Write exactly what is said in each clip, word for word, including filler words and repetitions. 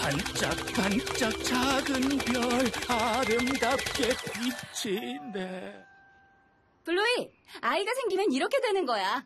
반짝반짝 작은 별 아름답게 비치네. 블루이, 아이가 생기면 이렇게 되는 거야.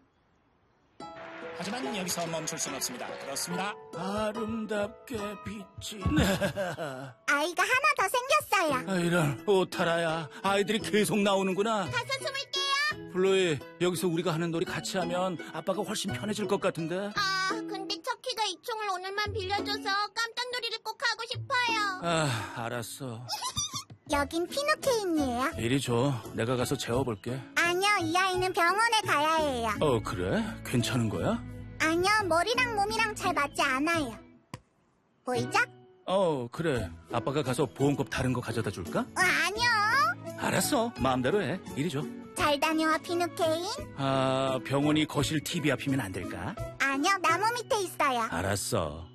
하지만 여기서 멈출 순 없습니다. 그렇습니다. 아름답게 비치네. 아이가 하나 더 생겼어요. 아, 이런 오타라야. 아이들이 계속 나오는구나. 가서 숨을게요. 블루이, 여기서 우리가 하는 놀이 같이 하면 아빠가 훨씬 편해질 것 같은데. 아, 근데 척키가 이 총을 오늘만 빌려줘서 깜짝 놀이를 꼭 하고 싶어요. 아, 알았어. 여긴 피노케인이에요. 이리 줘. 내가 가서 재워볼게. 아니요, 이 아이는 병원에 가야 해요. 어, 그래? 괜찮은 거야? 아니요, 머리랑 몸이랑 잘 맞지 않아요. 보이죠? 어, 그래. 아빠가 가서 보온컵 다른 거 가져다 줄까? 어, 아니요. 알았어. 마음대로 해. 이리 줘. 잘 다녀와, 피노케인. 아, 병원이 거실 티비 앞이면 안 될까? 아니요, 나무 밑에 있어요. 알았어.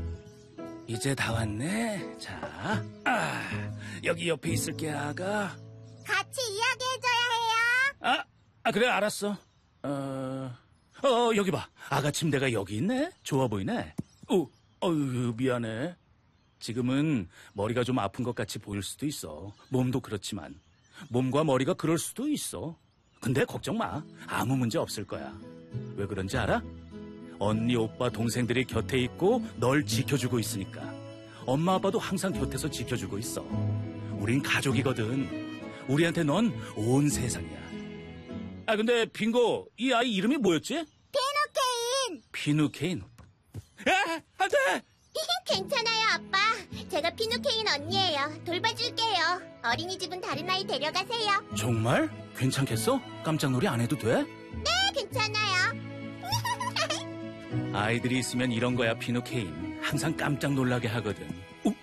이제 다 왔네. 자, 아, 여기 옆에 있을게, 아가. 같이 이야기해줘야 해요. 아, 아, 그래, 알았어. 어, 어, 여기 봐. 아가 침대가 여기 있네? 좋아 보이네. 어, 어휴, 미안해. 지금은 머리가 좀 아픈 것 같이 보일 수도 있어. 몸도 그렇지만. 몸과 머리가 그럴 수도 있어. 근데 걱정 마. 아무 문제 없을 거야. 왜 그런지 알아? 언니, 오빠, 동생들이 곁에 있고 널 지켜주고 있으니까. 엄마, 아빠도 항상 곁에서 지켜주고 있어. 우린 가족이거든. 우리한테 넌 온 세상이야. 아, 근데 빙고, 이 아이 이름이 뭐였지? 피노케인. 피누케인. 아, 안 돼! 괜찮아요, 아빠. 제가 피노케인 언니예요. 돌봐줄게요. 어린이집은 다른 아이 데려가세요. 정말? 괜찮겠어? 깜짝놀이 안 해도 돼? 네, 괜찮아요. 아이들이 있으면 이런 거야, 피누케인. 항상 깜짝 놀라게 하거든. 어?